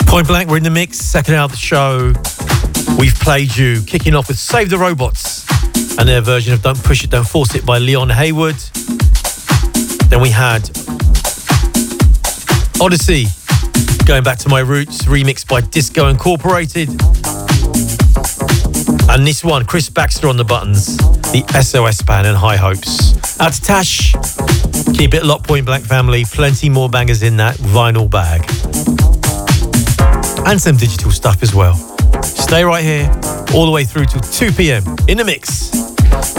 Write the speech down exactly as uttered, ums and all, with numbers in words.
Point Blank, we're in the mix, second hour of the show. We've played you, kicking off with Save the Robots and their version of Don't Push It, Don't Force It by Leon Haywood. Then we had Odyssey, Going Back to My Roots, remixed by Disco Incorporated. And this one, Chris Baxter on the buttons, the S O S Band and High Hopes. Out to Tash, keep it locked, Point Blank family, plenty more bangers in that vinyl bag. And some digital stuff as well. Stay right here, all the way through to two p.m. in the mix.